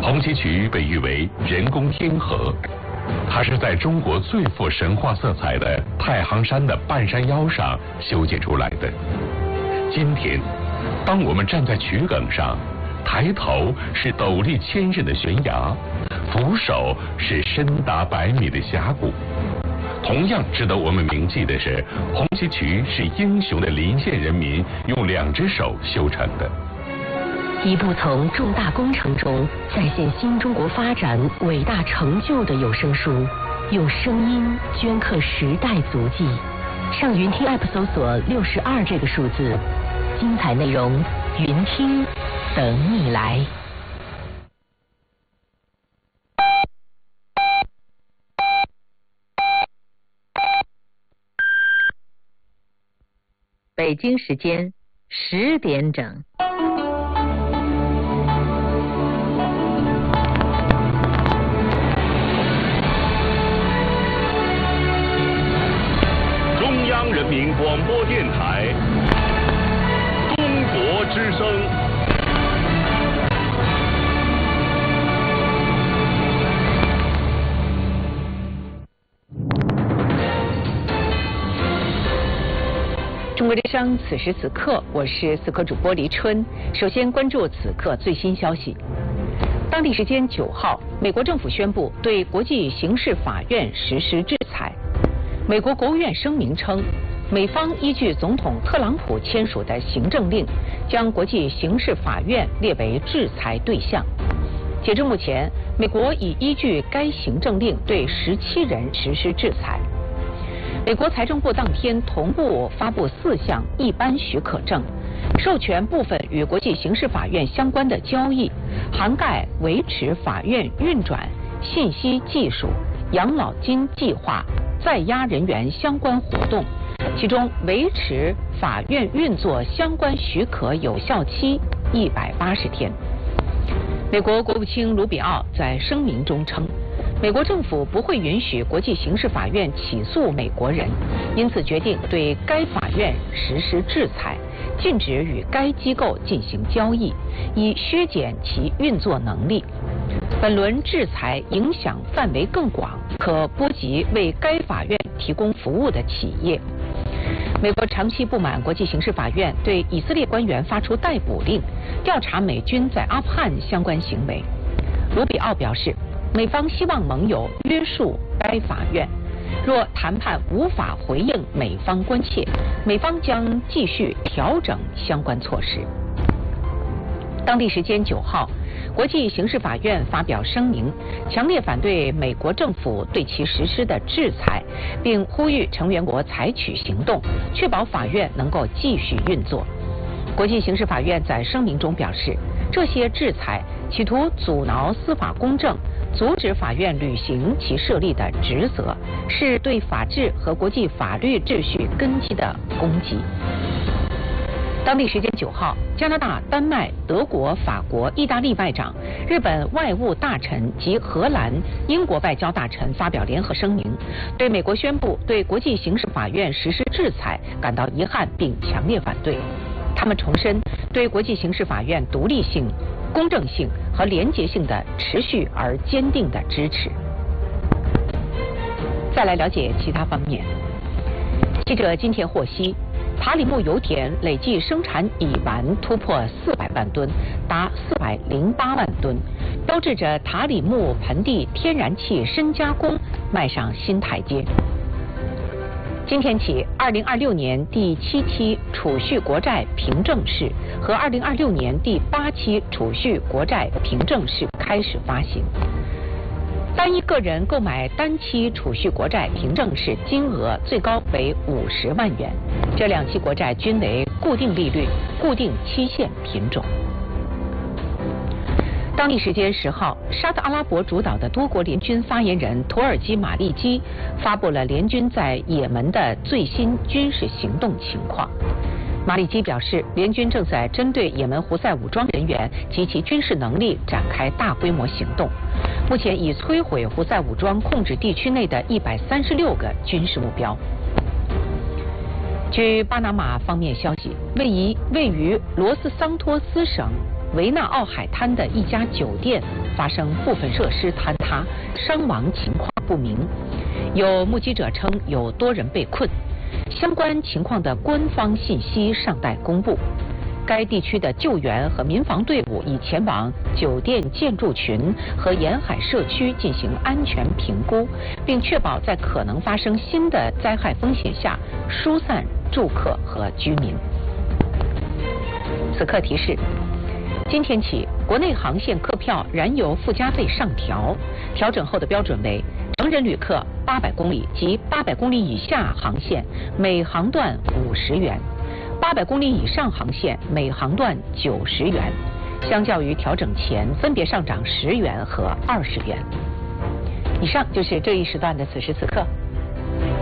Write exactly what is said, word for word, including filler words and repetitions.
红旗渠被誉为人工天河，它是在中国最富神话色彩的太行山的半山腰上修建出来的。今天，当我们站在渠埂上，抬头是陡立千仞的悬崖，俯首是深达百米的峡谷。同样值得我们铭记的是，红旗渠是英雄的临县人民用两只手修成的。 一部从重大工程中再现新中国发展伟大成就的有声书，用声音镌刻时代足迹。上云听 App 搜索六十二这个数字，精彩内容云听等你来。 北京时间十点整。 中央人民广播电台，中国之声。 中国之声，此时此刻，我是四科主播黎春。首先关注此刻最新消息。当地时间九号，美国政府宣布对国际刑事法院实施制裁。美国国务院声明称，美方依据总统特朗普签署的行政令，将国际刑事法院列为制裁对象。截至目前，美国已依据该行政令对十七人实施制裁。美国财政部当天同步发布四项一般许可证，授权部分与国际刑事法院相关的交易，涵盖维持法院运转、信息技术、养老金计划、在押人员相关活动，其中维持法院运作相关许可有效期一百八十天。美国国务卿卢比奥在声明中称，美国政府不会允许国际刑事法院起诉美国人，因此决定对该法院实施制裁，禁止与该机构进行交易，以削减其运作能力。本轮制裁影响范围更广，可波及为该法院提供服务的企业。美国长期不满国际刑事法院对以色列官员发出逮捕令，调查美军在阿富汗相关行为。卢比奥表示，美方希望盟友约束该法院，若谈判无法回应美方关切，美方将继续调整相关措施。当地时间九号，国际刑事法院发表声明，强烈反对美国政府对其实施的制裁，并呼吁成员国采取行动，确保法院能够继续运作。国际刑事法院在声明中表示，这些制裁企图阻挠司法公正，阻止法院履行其设立的职责，是对法治和国际法律秩序根基的攻击。当地时间九号，加拿大、丹麦、德国、法国、意大利外长、日本外务大臣及荷兰、英国外交大臣发表联合声明，对美国宣布对国际刑事法院实施制裁感到遗憾并强烈反对。他们重申对国际刑事法院独立性、公正性和廉洁性的持续而坚定的支持。再来了解其他方面。记者今天获悉，塔里木油田累计生产乙烷突破四百万吨，达四百零八万吨，标志着塔里木盆地天然气深加工迈上新台阶。今天起，二零二六年第七期储蓄国债凭证式和二零二六年第八期储蓄国债凭证式开始发行。单一个人购买单期储蓄国债凭证式金额最高为五十万元，这两期国债均为固定利率、固定期限品种。当地时间十号，沙特阿拉伯主导的多国联军发言人土耳其马利基发布了联军在也门的最新军事行动情况。马利基表示，联军正在针对也门胡塞武装人员及其军事能力展开大规模行动，目前已摧毁胡塞武装控制地区内的一百三十六个军事目标。据巴拿马方面消息，位于位于罗斯桑托斯省维纳奥海滩的一家酒店发生部分设施坍塌，伤亡情况不明。有目击者称有多人被困，相关情况的官方信息尚待公布。该地区的救援和民防队伍已前往酒店建筑群和沿海社区进行安全评估，并确保在可能发生新的灾害风险下疏散住客和居民。此刻提示：今天起，国内航线客票燃油附加费上调，调整后的标准为成人旅客八百公里及八百公里以下航线每航段五十元。八百公里以上航线每航段九十元，相较于调整前分别上涨十元和二十元。以上就是这一时段的此时此刻。